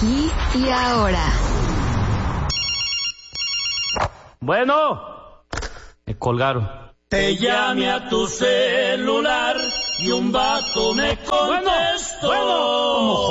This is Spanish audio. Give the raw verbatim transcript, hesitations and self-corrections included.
aquí y ahora. Bueno, me colgaron. Te llamé a tu celular y un vato me contestó. Bueno, bueno,